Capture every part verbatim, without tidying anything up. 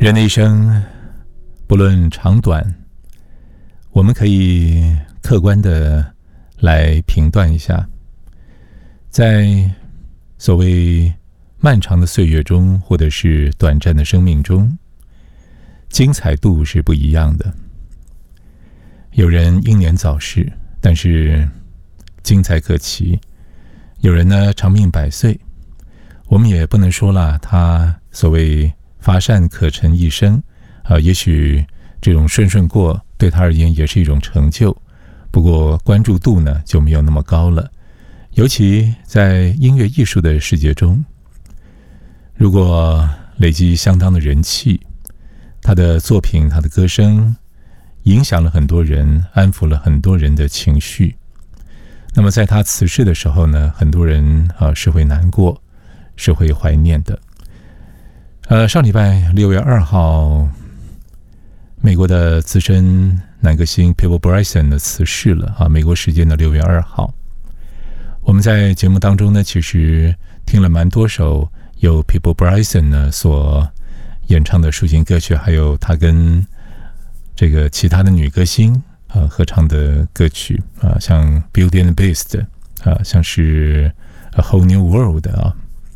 人的一生，不论长短，我们可以客观的来评断一下，在所谓漫长的岁月中，或者是短暂的生命中，精彩度是不一样的。有人英年早逝，但是精彩可期；有人呢长命百岁，我们也不能说啦，他所谓乏善可陈一生，啊，也许这种顺顺过对他而言也是一种成就，不过关注度呢就没有那么高了。尤其在音乐艺术的世界中，如果累积相当的人气，他的作品、他的歌声影响了很多人，安抚了很多人的情绪，那么在他辞世的时候呢，很多人啊是会难过，是会怀念的。呃，上礼拜六月二号，美国的资深男歌星 Peabo Bryson 呢辞世了啊，美国时间的六月二号。我们在节目当中呢，其实听了蛮多首由 Peabo Bryson 呢所演唱的抒情歌曲，还有他跟这个其他的女歌星啊合唱的歌曲啊，像 Beauty and the Beast 啊，像是 A Whole New World 啊。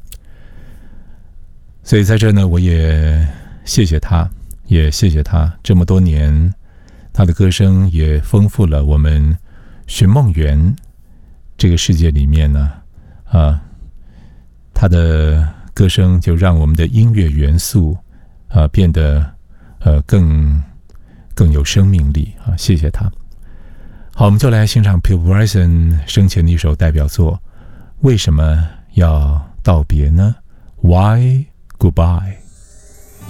所以在这呢，我也谢谢他，也谢谢他这么多年，他的歌声也丰富了我们寻梦园这个世界里面呢，啊，他的歌声就让我们的音乐元素啊变得呃更更有生命力啊，谢谢他。好，我们就来欣赏 Peabo Bryson 生前的一首代表作《为什么要道别呢？ Why Goodbye》。